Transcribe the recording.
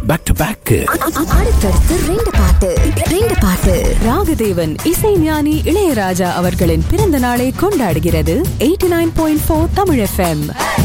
Back to back. அடுத்தடுத்து ரெண்டு பாட்டு. ராகதேவன் இசை ஞானி இளையராஜா அவர்களின் பிறந்த நாளை கொண்டாடுகிறது 89.4 தமிழ் FM.